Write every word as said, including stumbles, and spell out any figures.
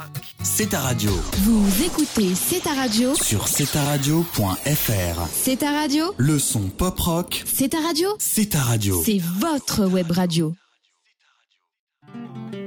C'est ta radio. Vous écoutez C'est ta radio Sur c'est ta radio point f r. C'est ta radio Le son pop rock. C'est ta radio C'est ta radio. C'est votre web radio.